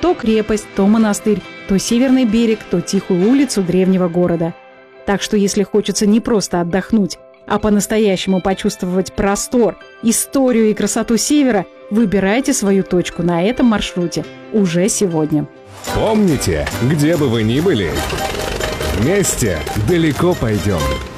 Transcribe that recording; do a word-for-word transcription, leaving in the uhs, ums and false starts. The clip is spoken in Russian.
То крепость, то монастырь, то северный берег, то тихую улицу древнего города. Так что если хочется не просто отдохнуть, а по-настоящему почувствовать простор, историю и красоту Севера, выбирайте свою точку на этом маршруте уже сегодня. Помните, где бы вы ни были, вместе далеко пойдем.